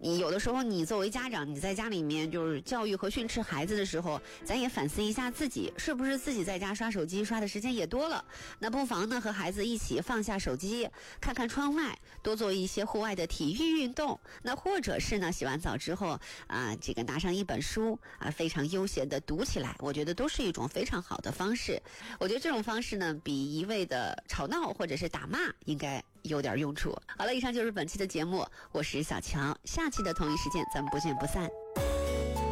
你有的时候你作为家长，你在家里面就是教育和训斥孩子的时候，咱也反思一下自己，是不是自己在家刷手机刷的时间也多了？那不妨呢和孩子一起放下手机，看看窗外，多做一些户外的体育运动。那或者是呢洗完澡之后这个拿上一本书非常悠闲的读起来，我觉得都是一种非常好的方式。我觉得这种方式呢比一味的吵闹或者是打骂应该有点用处。好了，以上就是本期的节目，我是小乔，下期的同一时间咱们不见不散。